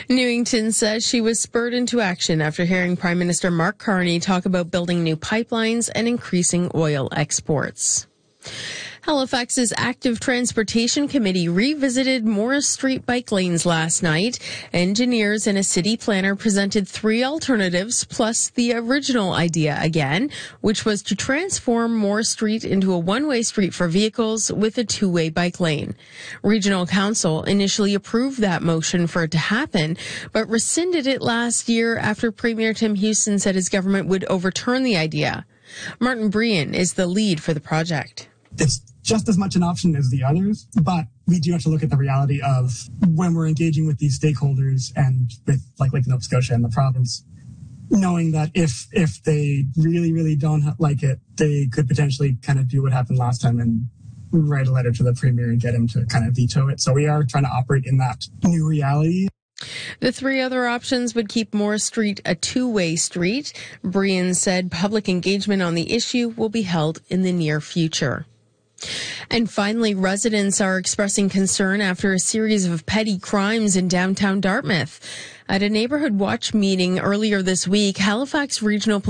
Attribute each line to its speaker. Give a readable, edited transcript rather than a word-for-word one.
Speaker 1: Newington says she was spurred into action after hearing Prime Minister Mark Carney talk about building new pipelines and increasing oil exports. Halifax's Active Transportation Committee revisited Morris Street bike lanes last night. Engineers and a city planner presented 3 alternatives, plus the original idea again, which was to transform Morris Street into a one-way street for vehicles with a 2-way bike lane. Regional Council initially approved that motion for it to happen, but rescinded it last year after Premier Tim Houston said his government would overturn the idea. Martin Brian is the lead for the project.
Speaker 2: It's just as much an option as the others, but we do have to look at the reality of when we're engaging with these stakeholders and with like Nova Scotia and the province, knowing that if they really don't like it, they could potentially kind of do what happened last time and write a letter to the Premier and get him to kind of veto it. So we are trying to operate in that new reality.
Speaker 1: The 3 other options would keep Morris Street a 2-way street. Brian said public engagement on the issue will be held in the near future. And finally, residents are expressing concern after a series of petty crimes in downtown Dartmouth. At a neighborhood watch meeting earlier this week, Halifax Regional